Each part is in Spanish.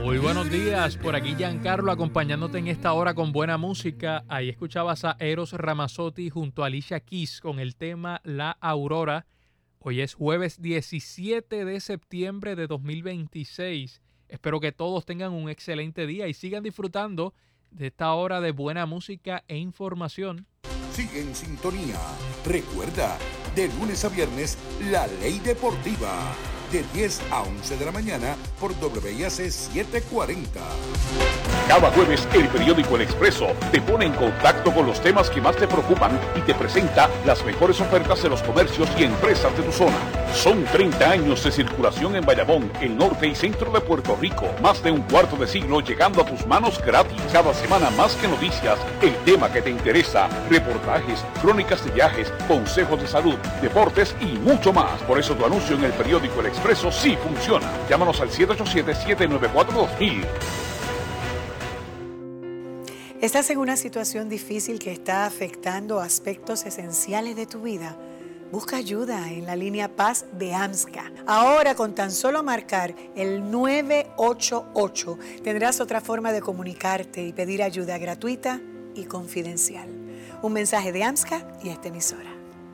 Muy buenos días, por aquí Giancarlo acompañándote en esta hora con buena música. Ahí escuchabas a Eros Ramazzotti junto a Alicia Keys con el tema La Aurora. Hoy es jueves 17 de septiembre de 2026. Espero que todos tengan un excelente día y sigan disfrutando de esta hora de buena música e información. Sigue en sintonía. Recuerda, de lunes a viernes, La Ley Deportiva. De 10 a 11 de la mañana por WIAC 740. Cada jueves, el periódico El Expreso te pone en contacto con los temas que más te preocupan y te presenta las mejores ofertas de los comercios y empresas de tu zona. Son 30 años de circulación en Bayamón, el norte y centro de Puerto Rico. Más de un cuarto de siglo llegando a tus manos gratis. Cada semana más que noticias, el tema que te interesa, reportajes, crónicas de viajes, consejos de salud, deportes y mucho más. Por eso tu anuncio en el periódico El Expreso sí funciona. Llámanos al 787-794-2000. ¿Estás en una situación difícil que está afectando aspectos esenciales de tu vida? Busca ayuda en la línea Paz de AMSCA. Ahora, con tan solo marcar el 988, tendrás otra forma de comunicarte y pedir ayuda gratuita y confidencial. Un mensaje de AMSCA y esta emisora.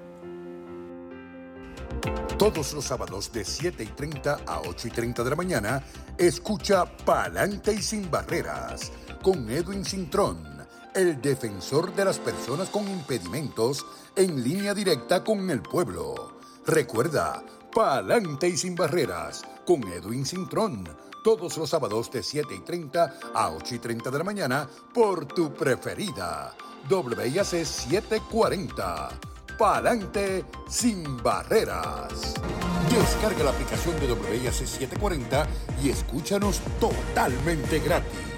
Todos los sábados de 7:30 a 8:30 de la mañana, escucha Pa'lante y Sin Barreras con Edwin Cintrón, el defensor de las personas con impedimentos, en línea directa con el pueblo. Recuerda, Pa'lante y Sin Barreras con Edwin Cintrón, todos los sábados de 7:30 a 8:30 de la mañana por tu preferida, WIAC 740. Pa'lante Sin Barreras. Descarga la aplicación de WIAC 740 y escúchanos totalmente gratis.